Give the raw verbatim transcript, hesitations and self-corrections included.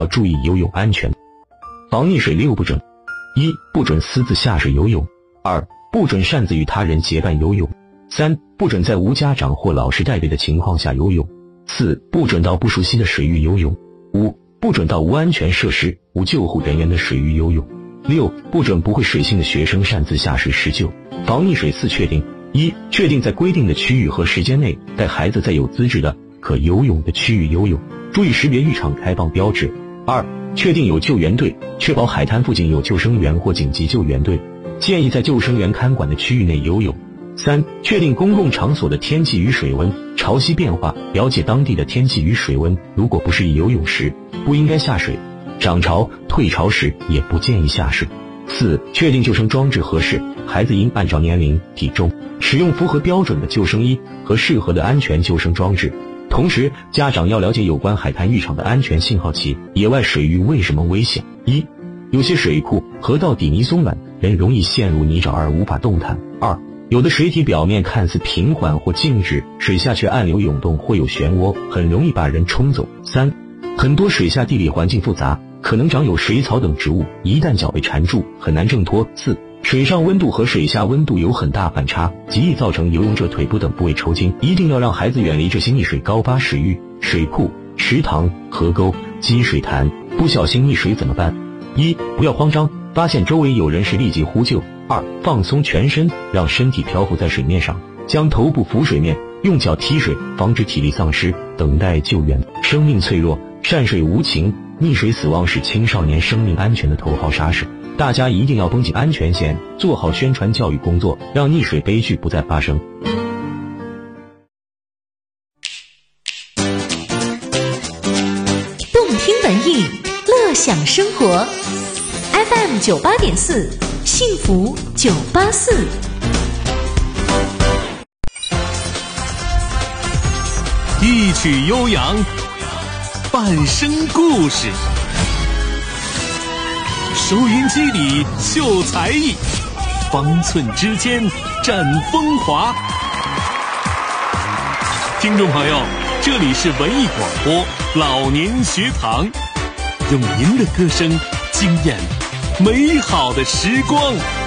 要注意游泳安全。防溺水六不准：一、不准私自下水游泳；二、不准擅自与他人结伴游泳；三、不准在无家长或老师带队的情况下游泳；四、不准到不熟悉的水域游泳；五、不准到无安全设施、无救护人员的水域游泳；六、不准不会水性的学生擅自下水施救。防溺水四确定：一、确定在规定的区域和时间内带孩子在有资质的可游泳的区域游泳，注意识别浴场开放标志。二、确定有救援队，确保海滩附近有救生员或紧急救援队，建议在救生员看管的区域内游泳。三、确定公共场所的天气与水温、潮汐变化，了解当地的天气与水温，如果不适宜游泳时，不应该下水；涨潮、退潮时也不建议下水。四、确定救生装置合适，孩子应按照年龄、体重，使用符合标准的救生衣和适合的安全救生装置。同时，家长要了解有关海滩浴场的安全信号器。野外水域为什么危险？一、有些水库、河道底泥松软，人容易陷入泥沼而无法动弹。二、有的水体表面看似平缓或静止，水下却暗流涌动或有漩涡，很容易把人冲走。三、很多水下地理环境复杂，可能长有水草等植物，一旦脚被缠住，很难挣脱。四、水上温度和水下温度有很大反差，极易造成游泳者腿部等部位抽筋，一定要让孩子远离这些溺水高发水域、水库、池塘、河沟、积水潭。不小心溺水怎么办？一、不要慌张，发现周围有人时立即呼救。二、放松全身，让身体漂浮在水面上，将头部浮水面，用脚踢水，防止体力丧失，等待救援。生命脆弱，善水无情，溺水死亡是青少年生命安全的头号杀手。大家一定要绷紧安全线，做好宣传教育工作，让溺水悲剧不再发生。 动听文艺，乐享生活。F M 九八点四，幸福九八四。 一曲悠扬，半生故事。收音机里秀才艺，方寸之间展风华。听众朋友，这里是文艺广播老年学堂，用您的歌声惊艳美好的时光。